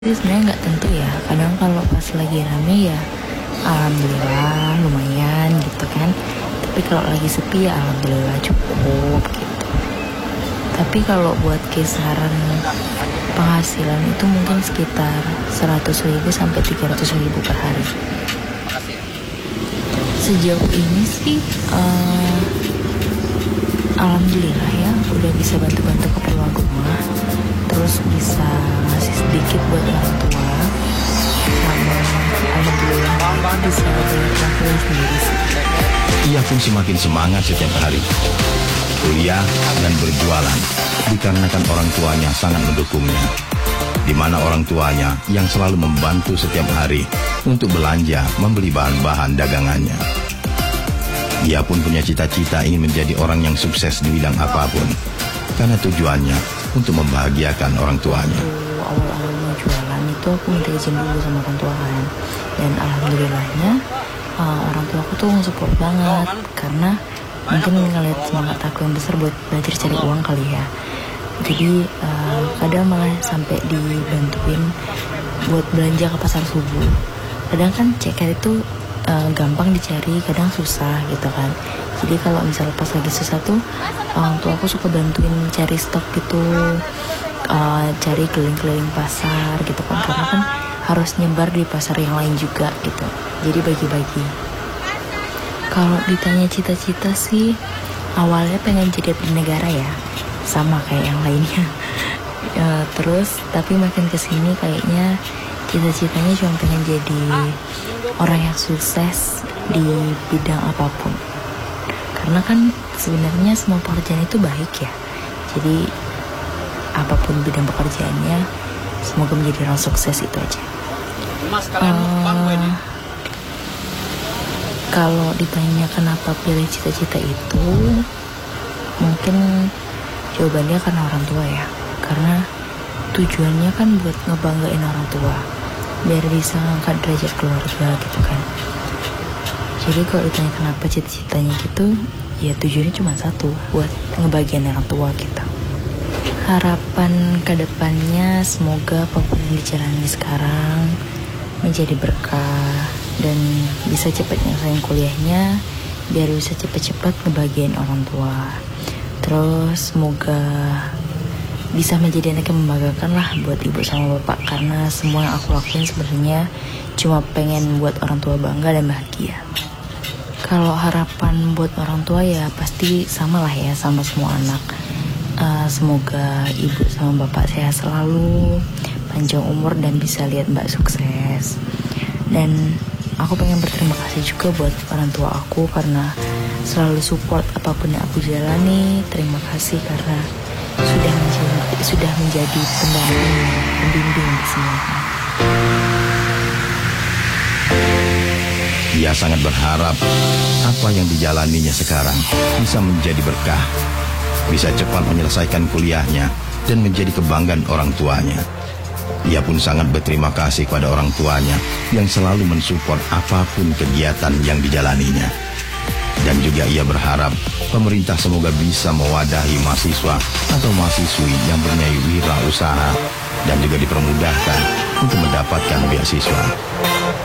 Jadi sebenarnya nggak tentu ya. Kadang kalau pas lagi rame ya alhamdulillah lumayan gitu kan. Tapi kalau lagi sepi ya alhamdulillah cukup gitu. Tapi kalau buat kisaran penghasilan itu mungkin sekitar 100.000 sampai 300.000 per hari. Sejauh ini sih alhamdulillah ya udah bisa bantu-bantu keperluan rumah, terus bisa ngasih sedikit buat orang tua, sama alhamdulillah bisa bayar kuliah sendiri sih. Ia pun semakin semangat setiap hari kuliah dan berjualan dikarenakan orang tuanya sangat mendukungnya, di mana orang tuanya yang selalu membantu setiap hari untuk belanja membeli bahan-bahan dagangannya. Ia pun punya cita-cita ingin menjadi orang yang sukses di bidang apapun, karena tujuannya untuk membahagiakan orang tuanya. Awal-awal mau jualan itu aku minta izin dulu sama orang tua kan, dan alhamdulillahnya orang tua aku tuh nge-support banget, karena mungkin ngeliat semangat aku yang besar buat belajar cari uang kali ya. Jadi kadang malah sampai dibantuin buat belanja ke pasar subuh. Kadang kan ceker itu gampang dicari, kadang susah gitu kan. Jadi kalau misalnya pas lagi susah tuh orang tua aku suka bantuin cari stok gitu, cari keliling-keliling pasar gitu kan, karena kan harus nyebar di pasar yang lain juga gitu. Jadi bagi-bagi. Kalau ditanya cita-cita sih awalnya pengen jadi abdi negara ya, sama kayak yang lainnya. Terus tapi makin kesini kayaknya cita-citanya cuma pengen jadi orang yang sukses di bidang apapun. Karena kan sebenarnya semua pekerjaan itu baik ya. Jadi apapun bidang pekerjaannya, semoga menjadi orang sukses itu aja. Kalau ditanya kenapa pilih cita-cita itu, mungkin jawabannya karena orang tua ya. Karena tujuannya kan buat ngebanggain orang tua, biar bisa ngangkat derajat keluarga gitu kan. Jadi kalau ditanya kenapa cita-citanya gitu, ya tujuannya cuma satu, buat ngebagian orang tua kita. Harapan kedepannya semoga apapun yang dijalani sekarang menjadi berkah dan bisa cepat nyelesain kuliahnya, biar bisa cepat-cepat ngebagian orang tua. Terus semoga bisa menjadi anak yang membanggakan lah buat ibu sama bapak, karena semua yang aku lakuin sebenarnya cuma pengen buat orang tua bangga dan bahagia. Kalau harapan buat orang tua ya pasti sama lah ya sama semua anak. Semoga ibu sama bapak sehat selalu, panjang umur dan bisa lihat mbak sukses. Dan aku pengen berterima kasih juga buat orang tua aku karena selalu support apapun yang aku jalani. Terima kasih karena sudah menjadi pendamping, pembimbing di sini. Ia sangat berharap apa yang dijalaninya sekarang bisa menjadi berkah, bisa cepat menyelesaikan kuliahnya dan menjadi kebanggaan orang tuanya. Ia pun sangat berterima kasih kepada orang tuanya yang selalu mensupport apapun kegiatan yang dijalaninya. Dan juga ia berharap pemerintah semoga bisa mewadahi mahasiswa atau mahasiswi yang mempunyai wirausaha dan juga dipermudahkan untuk mendapatkan beasiswa.